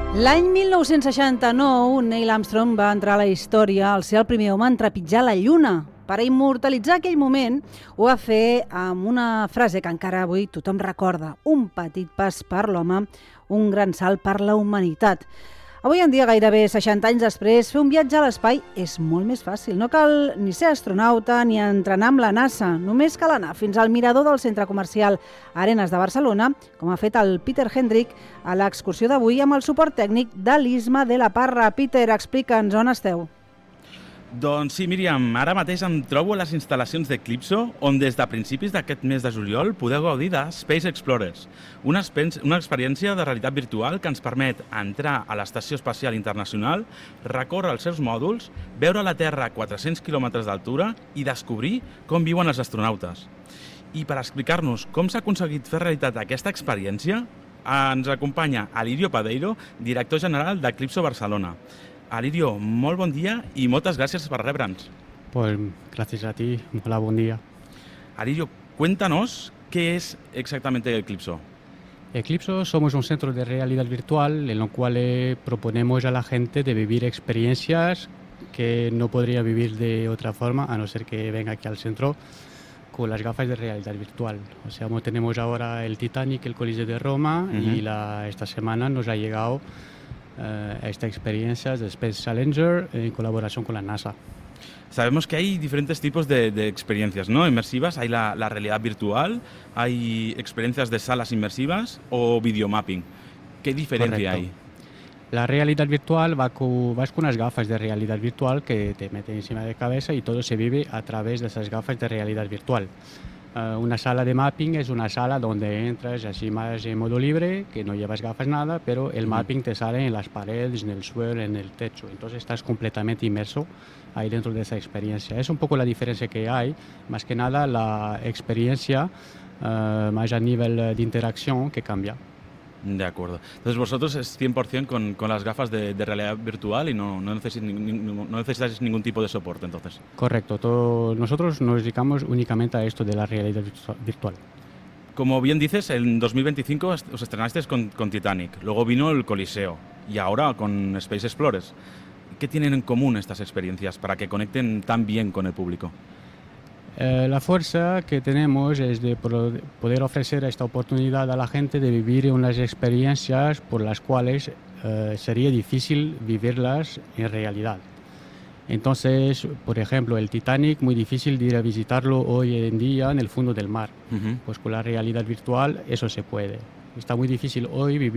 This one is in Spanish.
L'any 1969, Neil Armstrong va entrar a la història al ser el primer home en trepitjar la Lluna. Per a immortalitzar aquell moment, ho va fer amb una frase que encara avui tothom recorda: un petit pas per l'home, un gran salt per la humanitat. Avui en dia, gairebé 60 anys després, fer un viatge a l'espai és molt més fàcil. No cal ni ser astronauta ni entrenar amb la NASA. Només cal anar fins al mirador del centre comercial Arenas de Barcelona, com ha fet el Peter Hendrick a l'excursió d'avui amb el suport tècnic de l'Isma de la Parra. Peter, explica'ns on esteu. Doncs sí, Míriam, ara mateix em trobo a les instal·lacions d'Eclipso, on des de principis d'aquest mes de juliol podeu gaudir de Space Explorers, una experiència de realitat virtual que ens permet entrar a l'Estació Espacial Internacional, recórrer els seus mòduls, veure la Terra a 400 quilòmetres d'altura i descobrir com viuen els astronautes. I per explicar-nos com s'ha aconseguit fer realitat aquesta experiència, ens acompanya Alirio Padeiro, director general d'Eclipso Barcelona. Alirio, molt bon dia i moltes gràcies per rebre'ns. Pues gracias a ti, hola, buen día. Alirio, cuéntanos qué es exactamente Eclipso. Eclipso somos un centro de realidad virtual en lo cual proponemos a la gente de vivir experiencias que no podría vivir de otra forma a no ser que venga aquí al centro con las gafas de realidad virtual. O sea, tenemos ahora el Titanic, el Coliseo de Roma y esta semana nos ha llegado esta experiencia de Space Challenger en colaboración con la NASA. Sabemos que hay diferentes tipos de experiencias, ¿no? Inmersivas, hay la realidad virtual, hay experiencias de salas inmersivas o videomapping. ¿Qué diferencia hay? La realidad virtual vas con unas gafas de realidad virtual que te meten encima de la cabeza y todo se vive a través de esas gafas de realidad virtual. Una sala de mapping es una sala donde entras así más en modo libre, que no llevas gafas nada, pero el mapping te sale en las paredes, en el suelo, en el techo. Entonces estás completamente inmerso ahí dentro de esa experiencia. Es un poco la diferencia que hay, más que nada la experiencia más a nivel de interacción que cambia. De acuerdo. Entonces vosotros es 100% con las gafas de realidad virtual y no necesitáis ningún tipo de soporte, entonces. Correcto. Nosotros nos dedicamos únicamente a esto de la realidad virtual. Como bien dices, en 2025 os estrenasteis con Titanic, luego vino el Coliseo y ahora con Space Explorers. ¿Qué tienen en común estas experiencias para que conecten tan bien con el público? La fuerza que tenemos es de poder ofrecer esta oportunidad a la gente de vivir unas experiencias por las cuales sería difícil vivirlas en realidad. Entonces, por ejemplo, el Titanic, muy difícil de ir a visitarlo hoy en día en el fondo del mar. Pues con la realidad virtual eso se puede. Está muy difícil hoy vivir